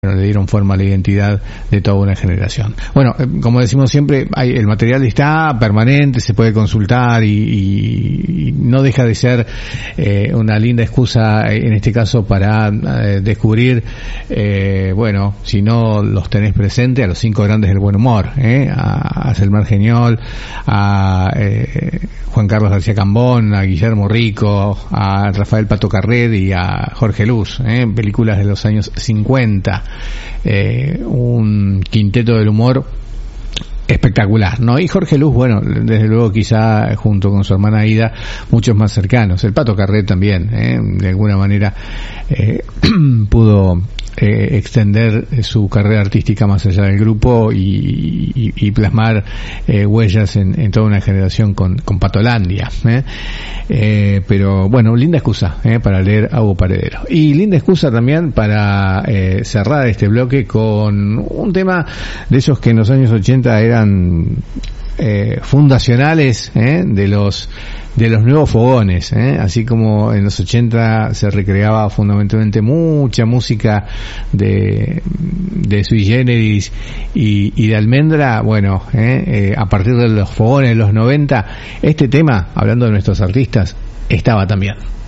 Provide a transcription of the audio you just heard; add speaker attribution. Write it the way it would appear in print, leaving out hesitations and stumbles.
Speaker 1: le dieron forma a la identidad de toda una generación. Bueno, como decimos siempre, el material está permanente, se puede consultar y no deja de ser una linda excusa, en este caso, para descubrir, bueno, si no los tenés presente, a los 5 grandes del buen humor, a Selmar Geniol, a Juan Carlos García Cambón, a Guillermo Rico, a Rafael Pato Carret y a Jorge Luz, películas de los años 50. Un quinteto del humor espectacular, ¿no? Y Jorge Luz, bueno, desde luego quizá junto con su hermana Ida, muchos más cercanos. El Pato Carret también, de alguna manera pudo extender su carrera artística más allá del grupo y plasmar huellas en toda una generación con Patolandia, pero bueno, linda excusa para leer a Hugo Paredero, y linda excusa también para cerrar este bloque con un tema de esos que en los años 80 eran fundacionales de los nuevos fogones, así como en los 80 se recreaba fundamentalmente mucha música de Sui Generis y de Almendra. Bueno, a partir de los fogones de los 90, este tema, hablando de nuestros artistas, estaba también.